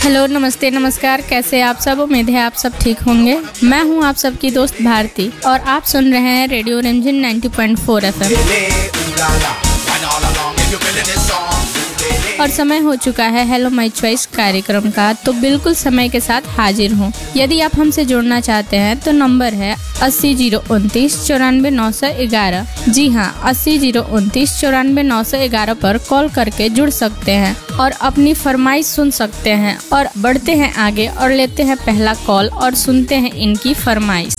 Hello, नमस्ते, नमस्कार। कैसे हैं आप सब? उम्मीद है आप सब ठीक होंगे। मैं हूं आप सबकी दोस्त भारती और आप सुन रहे हैं रेडियो रिमझिम 90.4 FM। और समय हो चुका है हेलो माय चॉइस कार्यक्रम का, तो बिल्कुल समय के साथ हाजिर हूँ। यदि आप हमसे जुड़ना चाहते हैं तो नंबर है 80 029 94 911। जी हाँ, 80 029 94 911 पर कॉल करके जुड़ सकते हैं और अपनी फरमाइश सुन सकते हैं। और बढ़ते हैं आगे और लेते हैं पहला कॉल और सुनते हैं इनकी फरमाइश।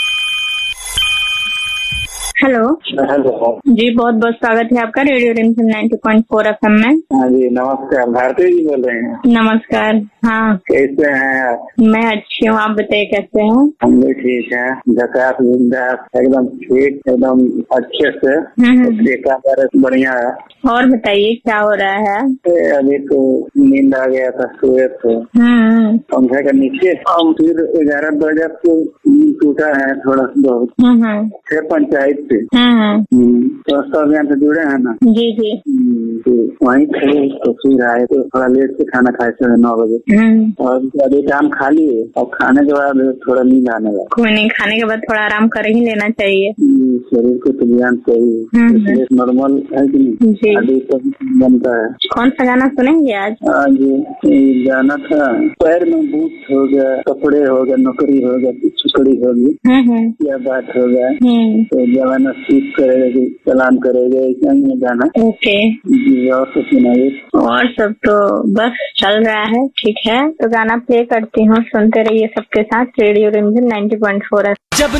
हेलो जी, बहुत बहुत स्वागत है आपका रेडियो रिमझिम 90.4 FM में। हाँ जी, नमस्कार। भारती जी बोल रहे हैं? नमस्कार। हाँ, कैसे हैं आप? मैं अच्छी हूँ, आप बताइए कैसे हैं? हम भी ठीक हैं। झकास बिंदास, एकदम ठीक, एकदम अच्छे से। देखा बढ़िया है। और बताइए क्या हो रहा है? अभी तो नींद आ गया था, सोए थे पंखे के नीचे। हम फिर 11 बजे को टूटा है थोड़ा बहुत। फिर पंचायत से स्वास्थ्य अभियान से जुड़े हैं ना? जी जी। वहीं थे तो फिर आए तो थोड़ा लेट से खाना खाए थे 9 बजे। और अभी काम खा लिए और खाने के बाद थोड़ा नींद आने लगा। कोई नहीं, खाने के बाद थोड़ा आराम कर ही लेना चाहिए। शरीर को तो ध्यान चाहिए, नॉर्मल है कि नहीं? जी। अभी तो बनता है। कौन सा गाना सुनेंगे आज? जी, गाना था पैर में बूट हो गया, कपड़े हो गया, नौकरी हो गया, छुकड़ी हो गई, क्या बात हो गया, तो जवाना सीख करेगा कि सलाम करेगा, ऐसा ही गाना। ओके जी, और तो सुनाइए। और सब तो बस चल रहा है, ठीक है। तो गाना प्ले करती हूँ, सुनते रहिए सबके साथ रेडियो रिमझिम 90.4।